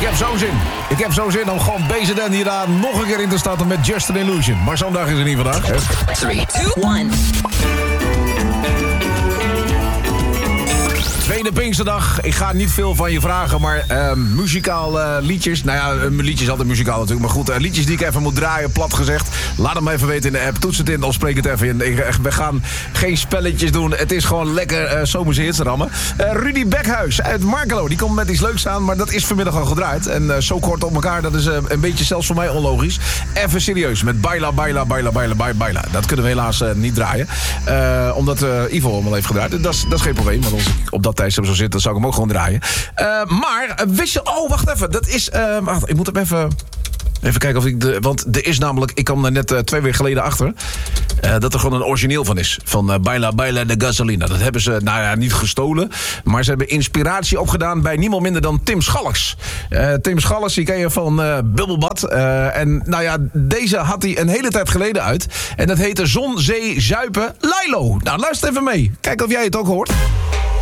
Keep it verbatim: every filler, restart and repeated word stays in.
heb zo'n zin. Ik heb zo'n zin om gewoon B Z N hierna nog een keer in te starten met Just an Illusion. Maar zo'n dag is er niet vandaag. drie, twee, één. Tweede Pinksterdag. Ik ga niet veel van je vragen, maar uh, muzikaal uh, liedjes. Nou ja, een liedje is altijd muzikaal natuurlijk. Maar goed, uh, liedjes die ik even moet draaien, plat gezegd. Laat hem even weten in de app. Toets het in, of spreek het even in. Ik, we gaan geen spelletjes doen. Het is gewoon lekker uh, zomerse hits rammen. Uh, Rudy Bekhuis uit Markelo. Die komt met iets leuks aan, maar dat is vanmiddag al gedraaid. En uh, zo kort op elkaar, dat is uh, een beetje zelfs voor mij onlogisch. Even serieus, met Baila, Baila, Baila, Baila, Baila, Baila. Dat kunnen we helaas uh, niet draaien. Uh, omdat uh, Ivo hem al heeft gedraaid. Dat is, dat is geen probleem, want als ik op dat tijdstip zo zit, dan zou ik hem ook gewoon draaien. Uh, maar, uh, wist je... Oh, wacht even. Dat is... Uh, wacht, ik moet hem even... Even kijken of ik... De, want er is namelijk... Ik kwam er net uh, twee weken geleden achter... Uh, dat er gewoon een origineel van is. Van uh, Baila Baila de Gasolina. Dat hebben ze, nou ja, niet gestolen. Maar ze hebben inspiratie opgedaan bij niemand minder dan Tim Schalks. Uh, Tim Schalks, die ken je van uh, Bubbelbad. Uh, en nou ja, deze had hij een hele tijd geleden uit. En dat heette Zon, Zee, Zuipen, Lilo. Nou, luister even mee. Kijk of jij het ook hoort.